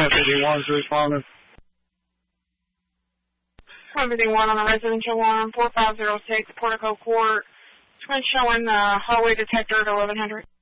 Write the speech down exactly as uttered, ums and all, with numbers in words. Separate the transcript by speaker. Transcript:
Speaker 1: one fifty-one is responding.
Speaker 2: one fifty-one on a residential alarm, four five zero six, Portico Court. It's going to show in the hallway detector at eleven hundred.